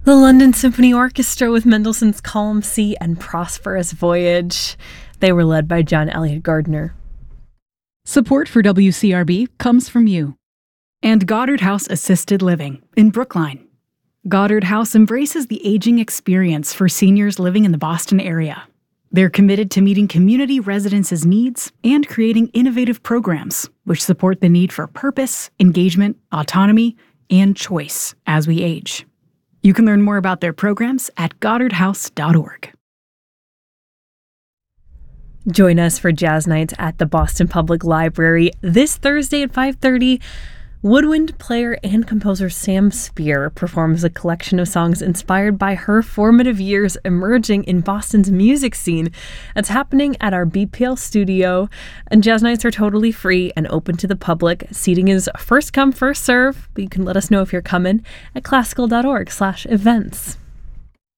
The London Symphony Orchestra with Mendelssohn's Calm Sea and Prosperous Voyage. They were led by John Elliott Gardner. Support for WCRB comes from you and Goddard House Assisted Living in Brookline. Goddard House embraces the aging experience for seniors living in the Boston area. They're committed to meeting community residents' needs and creating innovative programs which support the need for purpose, engagement, autonomy, and choice as we age. You can learn more about their programs at goddardhouse.org. Join us for Jazz Nights at the Boston Public Library this Thursday at 5:30. Woodwind player and composer Sam Spear performs a collection of songs inspired by her formative years emerging in Boston's music scene. It's happening at our BPL studio, and Jazz Nights are totally free and open to the public. Seating is first come, first serve, but you can let us know if you're coming at classical.org/events.